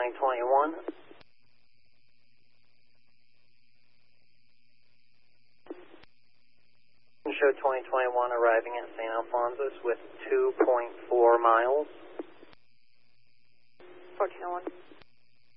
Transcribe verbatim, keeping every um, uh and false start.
twenty twenty-one. Show twenty twenty-one arriving at Saint Alphonsus with two point four miles. fourteen oh one.